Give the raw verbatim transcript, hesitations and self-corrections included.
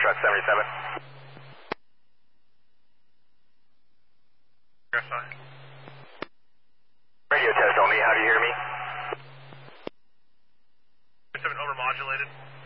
Foxtrot seventy-seven. Radio test only, how do you hear me? seven overmodulated.